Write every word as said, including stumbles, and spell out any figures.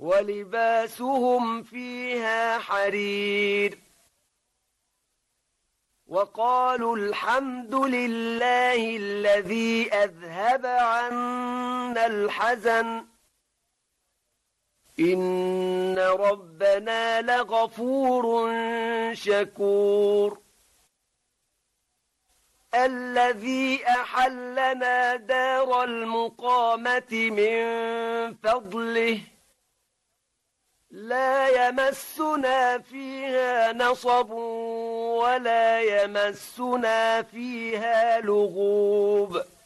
ولباسهم فيها حرير وقالوا الحمد لله الذي أذهب عنا الحزن إن ربنا لغفور شكور الذي أحلنا دار المقامة من فضله لا يمسنا فيها نصب ولا يمسنا فيها لغوب